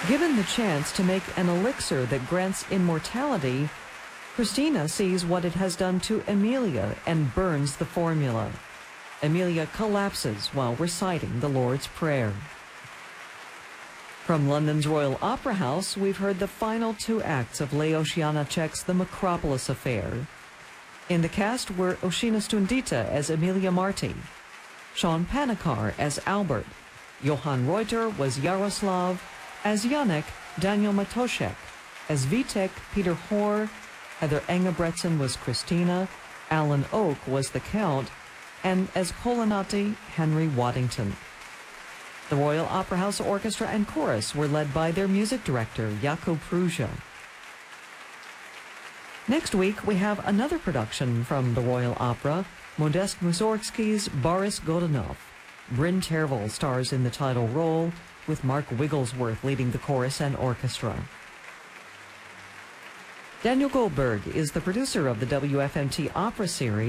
Given the chance to make an elixir that grants immortality, Christina sees what it has done to Emilia and burns the formula. Emilia collapses while reciting the Lord's Prayer. From London's Royal Opera House, we've heard the final two acts of Leos Janáček's The Macropolis Affair. In the cast were Oshina Stundita as Emilia Marti, Sean Panikar as Albert, Johan Reuter was Yaroslav, as Janek, Daniel Matoshek, as Vitek, Peter Hoare, Heather Engebretson was Christina, Alan Oak was the Count, and as Colonnati, Henry Waddington. The Royal Opera House Orchestra and Chorus were led by their music director, Jakub Prusa. Next week, we have another production from the Royal Opera, Modest Mussorgsky's Boris Godunov. Bryn Tervel stars in the title role, with Mark Wigglesworth leading the chorus and orchestra. Daniel Goldberg is the producer of the WFMT Opera Series.